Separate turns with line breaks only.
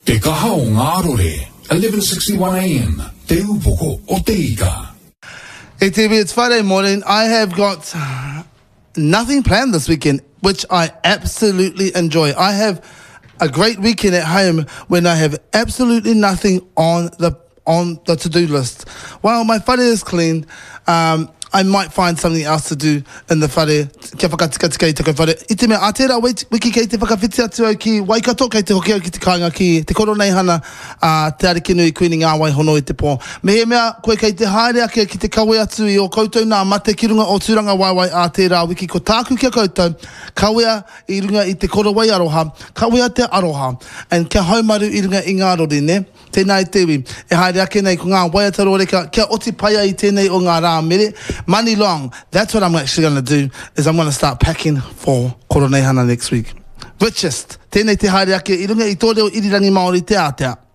Te kaha o Ngārore, 11:61 a.m. Te upoko o te ika.
Hey TV, it's Friday morning. I have got nothing planned this weekend, which I absolutely enjoy. I have a great weekend at home when I have absolutely nothing on the to-do list. While my whare is cleaned, I might find something else to do in the whare. Kia whakatika i te whare. I te mea, a tērā wiki kei te whakawhiti atu au ki Waikato, kei te hoki au ki te kāinga ki te koro nei hana te ariki nui kuini ngā wai hono i te pō. Me he mea, koe kei te haere ake ki te kawe atu i o koutou nā mate ki runga o tūranga waiwai a tērā wiki ko tāku kia koutou, kawea i runga i te koro wai aroha, kawea te aroha, and kia haumaru i runga i ngā rori, ne? Tēnā i tewi, e haere ake nei ko ngā waiataro reka, kia oti paia i tēnei o ngā rā mere, money long. That's what I'm actually going to do, is I'm going to start packing for Koronehana next week. Richest, tēnei te haere ake i runga i tōreo irirangi Māori te Atea.